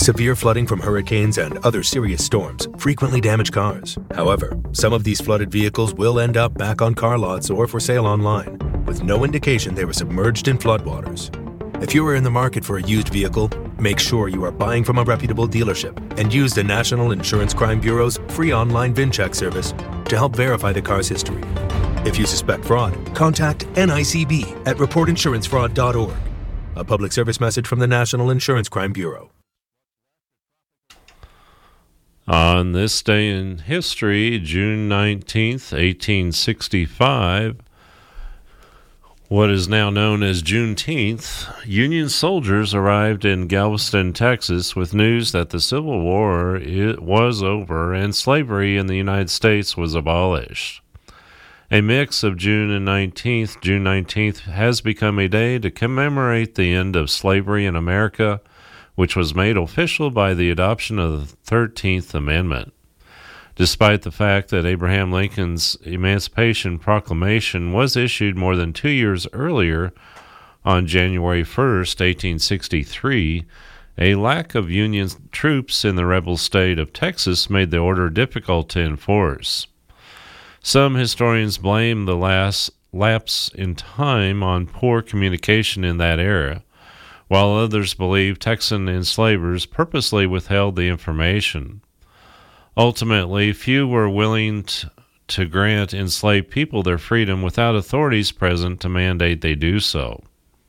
Severe flooding from hurricanes and other serious storms frequently damage cars. However, some of these flooded vehicles will end up back on car lots or for sale online, with no indication they were submerged in floodwaters. If you are in the market for a used vehicle, make sure you are buying from a reputable dealership and use the National Insurance Crime Bureau's free online VIN check service to help verify the car's history. If you suspect fraud, contact NICB at reportinsurancefraud.org. A public service message from the National Insurance Crime Bureau. On this day in history, June 19th, 1865, what is now known as Juneteenth, Union soldiers arrived in Galveston, Texas, with news that the Civil War was over and slavery in the United States was abolished. A mix of June 19th has become a day to commemorate the end of slavery in America, which was made official by the adoption of the 13th Amendment. Despite the fact that Abraham Lincoln's Emancipation Proclamation was issued more than 2 years earlier, on January 1st, 1863, a lack of Union troops in the rebel state of Texas made the order difficult to enforce. Some historians blame the lapse in time on poor communication in that era, while others believe Texan enslavers purposely withheld the information. Ultimately, few were willing to grant enslaved people their freedom without authorities present to mandate they do so.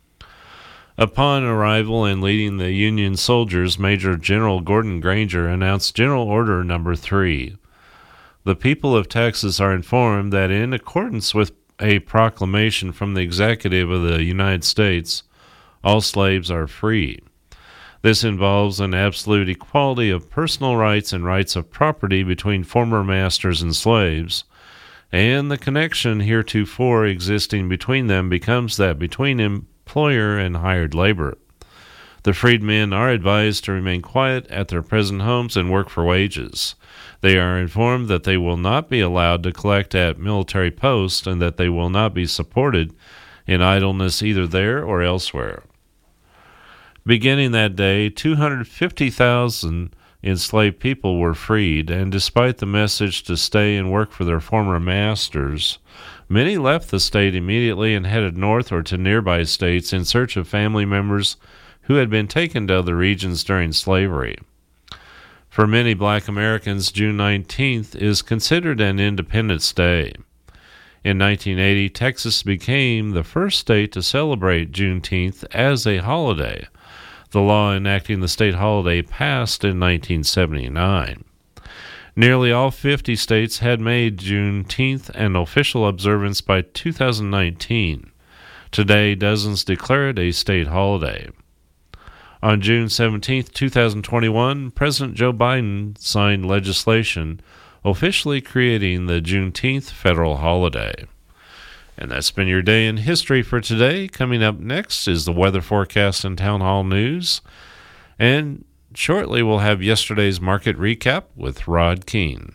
Upon arrival and leading the Union soldiers, Major General Gordon Granger announced General Order No. 3. The people of Texas are informed that in accordance with a proclamation from the executive of the United States, all slaves are free. This involves an absolute equality of personal rights and rights of property between former masters and slaves, and the connection heretofore existing between them becomes that between employer and hired labor. The freedmen are advised to remain quiet at their present homes and work for wages. They are informed that they will not be allowed to collect at military posts and that they will not be supported in idleness either there or elsewhere. Beginning that day, 250,000 enslaved people were freed, and despite the message to stay and work for their former masters, many left the state immediately and headed north or to nearby states in search of family members who had been taken to other regions during slavery. For many black Americans, June 19th is considered an Independence Day. In 1980, Texas became the first state to celebrate Juneteenth as a holiday. The law enacting the state holiday passed in 1979. Nearly all 50 states had made Juneteenth an official observance by 2019. Today, dozens declare it a state holiday. On June 17, 2021, President Joe Biden signed legislation officially creating the Juneteenth federal holiday. And that's been your day in history for today. Coming up next is the weather forecast and town hall news. And shortly we'll have yesterday's market recap with Rod Keene.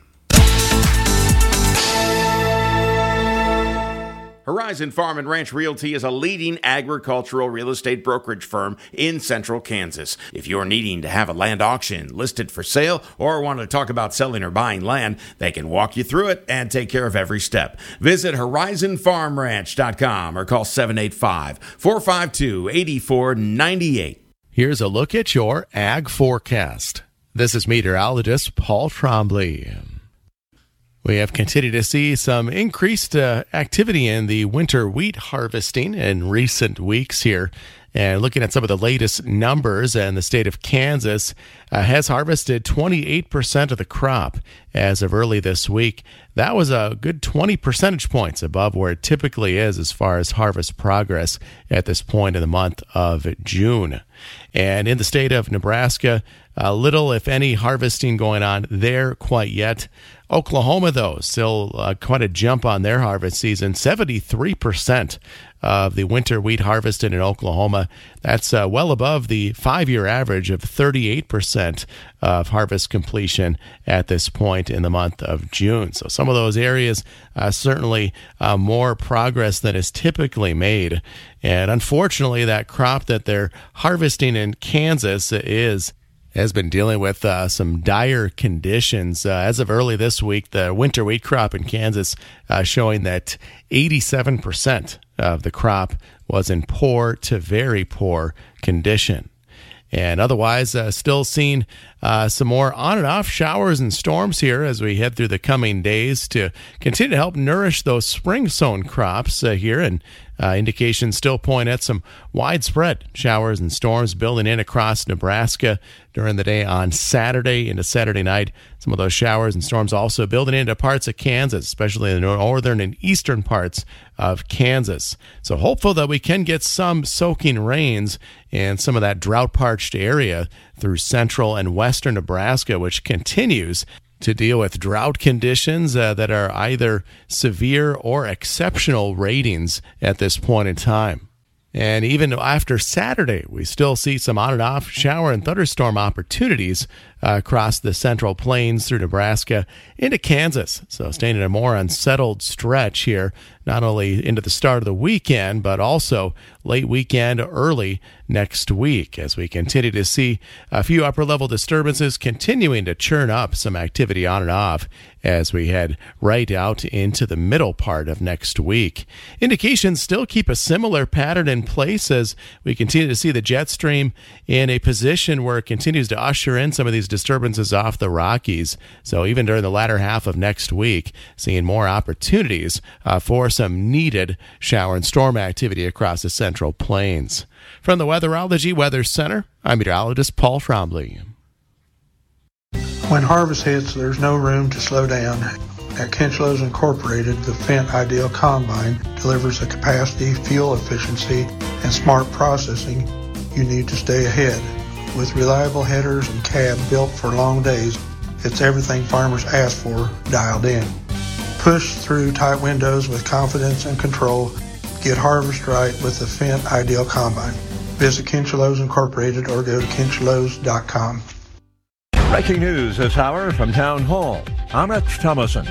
Horizon Farm and Ranch Realty is a leading agricultural real estate brokerage firm in central Kansas. If you're needing to have a land auction listed for sale or want to talk about selling or buying land, they can walk you through it and take care of every step. Visit horizonfarmranch.com or call 785-452-8498. Here's a look at your ag forecast. This is meteorologist Paul Trombley. We have continued to see some increased activity in the winter wheat harvesting in recent weeks here. And looking at some of the latest numbers, and the state of Kansas has harvested 28% of the crop as of early this week. That was a good 20 percentage points above where it typically is as far as harvest progress at this point in the month of June. And in the state of Nebraska, little, if any, harvesting going on there quite yet. Oklahoma, though, still quite a jump on their harvest season. 73% of the winter wheat harvested in Oklahoma. That's well above the 5-year average of 38% of harvest completion at this point in the month of June. So some of those areas certainly more progress than is typically made. And unfortunately, that crop that they're harvesting in Kansas is has been dealing with some dire conditions. As of early this week, the winter wheat crop in Kansas showing that 87% of the crop was in poor to very poor condition. And otherwise, still seeing some more on and off showers and storms here as we head through the coming days to continue to help nourish those spring-sown crops here. And indications still point at some widespread showers and storms building in across Nebraska during the day on Saturday into Saturday night. Some of those showers and storms also building into parts of Kansas, especially in the northern and eastern parts of Kansas. So hopeful that we can get some soaking rains in some of that drought-parched area through central and western Nebraska, which continues to deal with drought conditions that are either severe or exceptional ratings at this point in time. And even after Saturday, we still see some on and off shower and thunderstorm opportunities across the central plains through Nebraska into Kansas. So staying in a more unsettled stretch here, not only into the start of the weekend, but also late weekend, early next week, as we continue to see a few upper-level disturbances continuing to churn up some activity on and off as we head right out into the middle part of next week. Indications still keep a similar pattern in place as we continue to see the jet stream in a position where it continues to usher in some of these disturbances off the Rockies. So even during the latter half of next week, seeing more opportunities for some needed shower and storm activity across the central plains. From the Weatherology Weather Center, I'm meteorologist Paul Trombley. When harvest hits, there's no room to slow down. At Kinchlows Incorporated, the Fendt Ideal Combine delivers the capacity, fuel efficiency, and smart processing you need to stay ahead. With reliable headers and cab built for long days, it's everything farmers ask for dialed in. Push through tight windows with confidence and control. Get harvest right with the Fendt Ideal Combine. Visit Kinchlows Incorporated or go to kinchlows.com. Breaking news this hour from Town Hall. I'm Rich Thomason.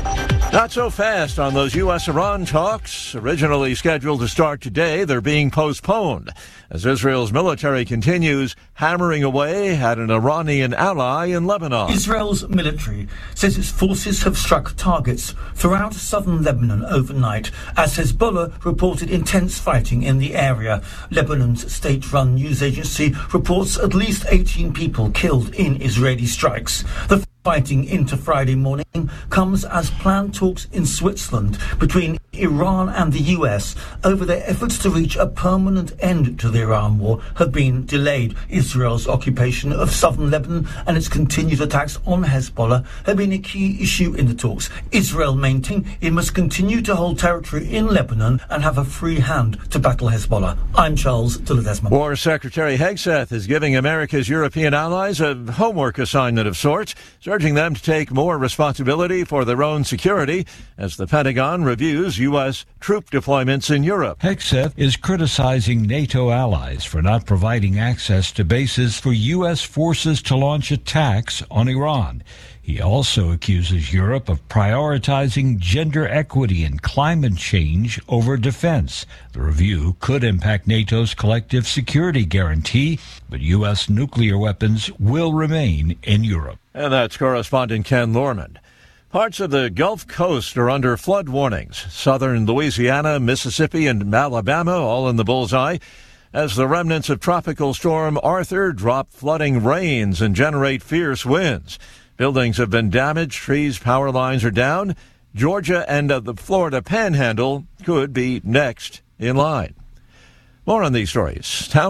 Not so fast on those U.S.-Iran talks. Originally scheduled to start today, they're being postponed as Israel's military continues hammering away at an Iranian ally in Lebanon. Israel's military says its forces have struck targets throughout southern Lebanon overnight as Hezbollah reported intense fighting in the area. Lebanon's state-run news agency reports at least 18 people killed in Israeli strikes. The fighting into Friday morning comes as planned talks in Switzerland between Iran and the US over their efforts to reach a permanent end to the Iran war have been delayed. Israel's occupation of southern Lebanon and its continued attacks on Hezbollah have been a key issue in the talks. Israel maintained it must continue to hold territory in Lebanon and have a free hand to battle Hezbollah. I'm Charles Dillard-Desmond. War Secretary Hegseth is giving America's European allies a homework assignment of sorts, urging them to take more responsibility for their own security as the Pentagon reviews U.S. troop deployments in Europe. Hegseth is criticizing NATO allies for not providing access to bases for U.S. forces to launch attacks on Iran. He also accuses Europe of prioritizing gender equity and climate change over defense. The review could impact NATO's collective security guarantee, but U.S. nuclear weapons will remain in Europe. And that's correspondent Ken Lorman. Parts of the Gulf Coast are under flood warnings. Southern Louisiana, Mississippi, and Alabama all in the bullseye as the remnants of Tropical Storm Arthur drop flooding rains and generate fierce winds. Buildings have been damaged, trees, power lines are down. Georgia and the Florida Panhandle could be next in line. More on these stories,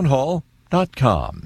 townhall.com.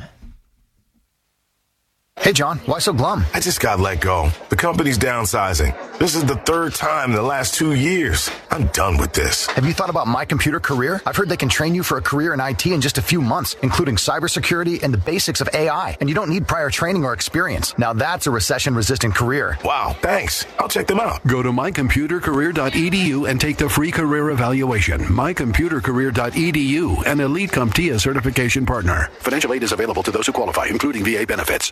Hey, John, why so glum? I just got let go. The company's downsizing. This is the third time in the last 2 years. I'm done with this. Have you thought about My Computer Career? I've heard they can train you for a career in IT in just a few months, including cybersecurity and the basics of AI. And you don't need prior training or experience. Now that's a recession-resistant career. Wow, thanks. I'll check them out. Go to mycomputercareer.edu and take the free career evaluation. mycomputercareer.edu, an Elite CompTIA certification partner. Financial aid is available to those who qualify, including VA benefits.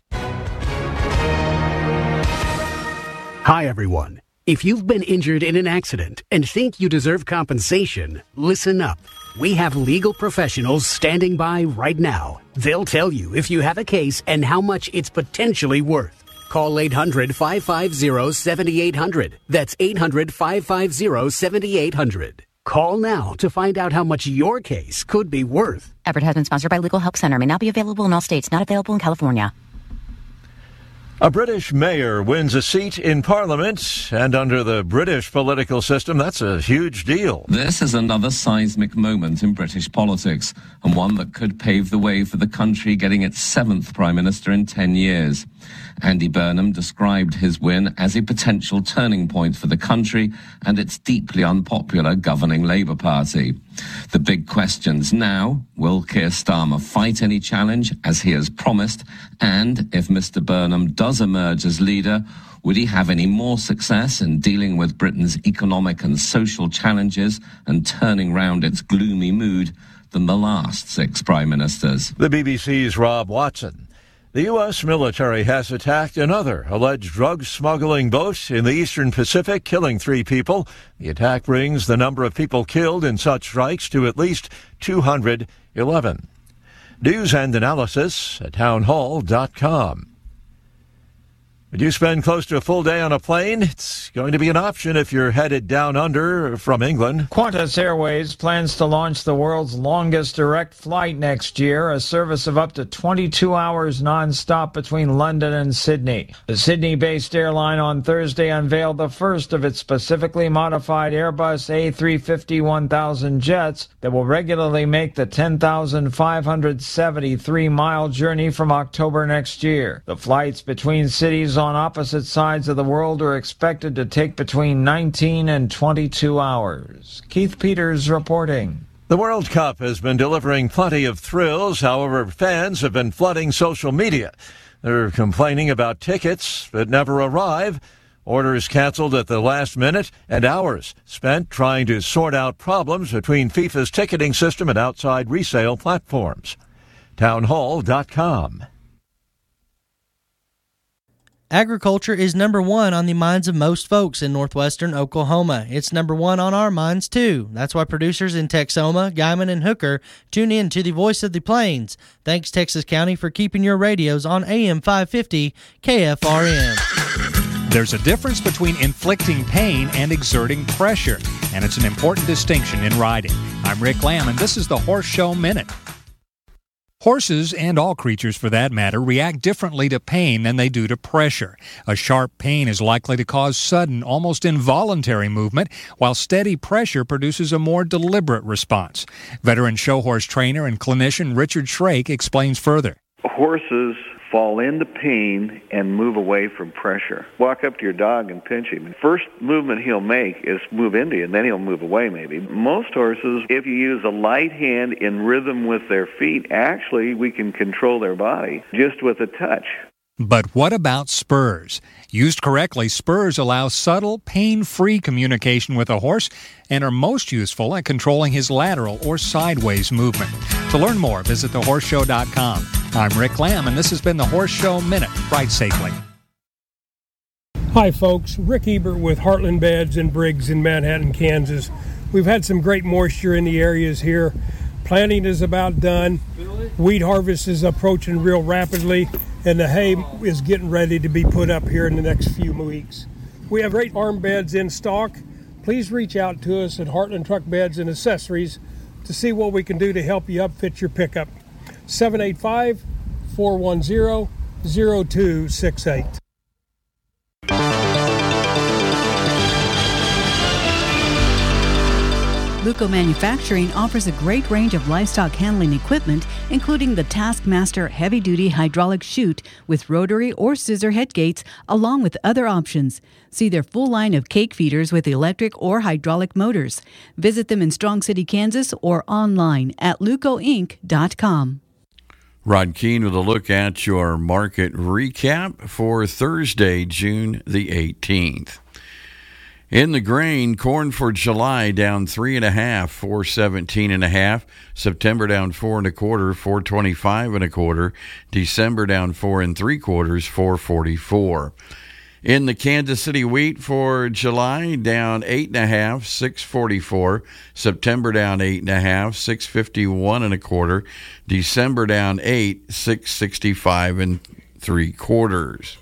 Hi, everyone. If you've been injured in an accident and think you deserve compensation, listen up. We have legal professionals standing by right now. They'll tell you if you have a case and how much it's potentially worth. Call 800-550-7800. That's 800-550-7800. Call now to find out how much your case could be worth. Advertisement sponsored by Legal Help Center. May not be available in all states. Not available in California. A British mayor wins a seat in Parliament, and under the British political system, that's a huge deal. This is another seismic moment in British politics, and one that could pave the way for the country getting its 7th Prime Minister in 10 years. Andy Burnham described his win as a potential turning point for the country and its deeply unpopular governing Labour Party. The big questions now, will Keir Starmer fight any challenge as he has promised? And if Mr Burnham does emerge as leader, would he have any more success in dealing with Britain's economic and social challenges and turning round its gloomy mood than the last 6 prime ministers? The BBC's Rob Watson. The U.S. military has attacked another alleged drug smuggling boat in the eastern Pacific, killing 3 people. The attack brings the number of people killed in such strikes to at least 211. News and analysis at townhall.com. Would you spend close to a full day on a plane? It's going to be an option if you're headed down under from England. Qantas Airways plans to launch the world's longest direct flight next year, a service of up to 22 hours non-stop between London and Sydney. The Sydney-based airline on Thursday unveiled the first of its specifically modified Airbus A350-1000 jets that will regularly make the 10,573-mile journey from October next year. The flights between cities on opposite sides of the world are expected to take between 19 and 22 hours. Keith Peters reporting. The World Cup has been delivering plenty of thrills. However, fans have been flooding social media. They're complaining about tickets that never arrive, orders canceled at the last minute, and hours spent trying to sort out problems between FIFA's ticketing system and outside resale platforms. Townhall.com. Agriculture is number 1 on the minds of most folks in northwestern Oklahoma. It's number 1 on our minds, too. That's why producers in Texoma, Guymon, and Hooker tune in to the Voice of the Plains. Thanks, Texas County, for keeping your radios on AM 550 KFRN. There's a difference between inflicting pain and exerting pressure, and it's an important distinction in riding. I'm Rick Lamb, and this is the Horse Show Minute. Horses, and all creatures for that matter, react differently to pain than they do to pressure. A sharp pain is likely to cause sudden, almost involuntary movement, while steady pressure produces a more deliberate response. Veteran show horse trainer and clinician Richard Shrake explains further. Horses fall into pain and move away from pressure. Walk up to your dog and pinch him. First movement he'll make is move into you, and then he'll move away maybe. Most horses, if you use a light hand in rhythm with their feet, actually we can control their body just with a touch. But what about spurs? Used correctly, spurs allow subtle, pain-free communication with a horse and are most useful at controlling his lateral or sideways movement. To learn more, visit thehorseshow.com. I'm Rick Lamb, and this has been the Horse Show Minute. Ride safely. Hi, folks. Rick Ebert with Heartland Beds and Briggs in Manhattan, Kansas. We've had some great moisture in the areas here. Planting is about done. Wheat harvest is approaching real rapidly, and the hay is getting ready to be put up here in the next few weeks. We have great arm beds in stock. Please reach out to us at Heartland Truck Beds and Accessories to see what we can do to help you upfit your pickup. 785-410-0268. Luco Manufacturing offers a great range of livestock handling equipment, including the Taskmaster heavy-duty hydraulic chute with rotary or scissor head gates, along with other options. See their full line of cake feeders with electric or hydraulic motors. Visit them in Strong City, Kansas, or online at lucoinc.com. Rod Keene with a look at your market recap for Thursday, June the 18th. In the grain, corn for July down 3.5, 417.5. September down 4 1/4, 425 1/4. December down 4 3/4, 444. In the Kansas City wheat for July, down 8.5, 6.44. September down 8.5, 6.51 1/4. December down 8, 6.65 3/4.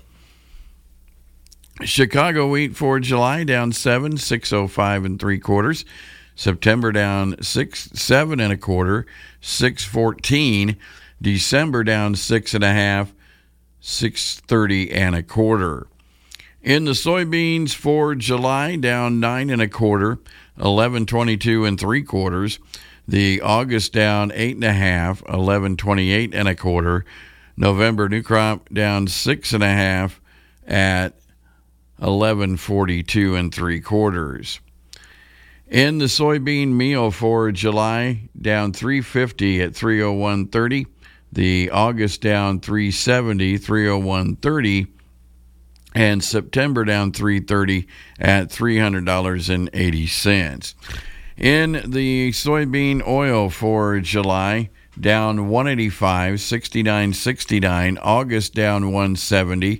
Chicago wheat for July down 7, 6.05 3/4. September down 6, 7 1/4, 6.14. December down 6.5, 6.30 1/4. In the soybeans for July, down 9 1/4, 11.22 3/4. The August down 8.5, 11.28 1/4. November new crop down 6.5 at 11.42 3/4. In the soybean meal for July, down 3.50 at 301.30. The August down 3.70, 301.30. And September down 3.30 at $300.80. In the soybean oil for July, down 185, 69.69. August down 170,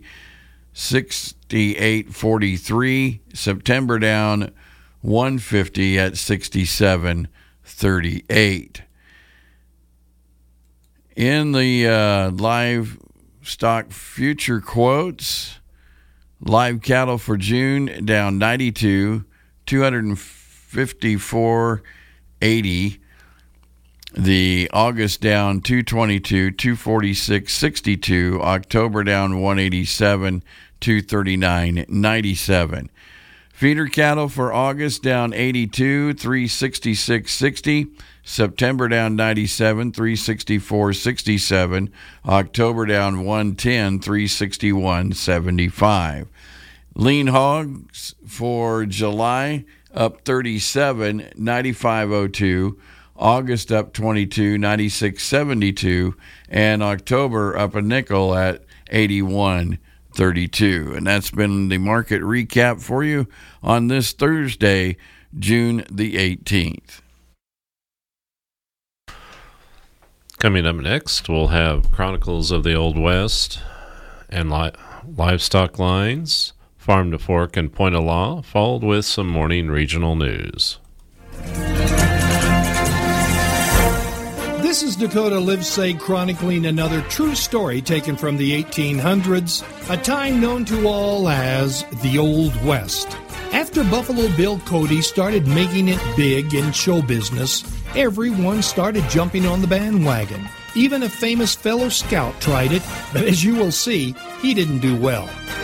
68.43. September down 150 at 67.38. In the livestock future quotes, live cattle for June down 92, 254.80. The August down 222, 246.62. October down 187, 239.97. Feeder cattle for August down 82, 366.60. September down 97, 364.67. October down 110, 361.75. Lean hogs for July up 37, 95.02. August up 22, 96.72. And October up a nickel at 81.32. And that's been the market recap for you on this Thursday, June the 18th. Coming up next, we'll have Chronicles of the Old West and livestock lines, farm to fork and point of law, followed with some morning regional news. This is Dakota Livesay chronicling another true story taken from the 1800s, a time known to all as the Old West. After Buffalo Bill Cody started making it big in show business, everyone started jumping on the bandwagon. Even a famous fellow scout tried it, but as you will see, he didn't do well.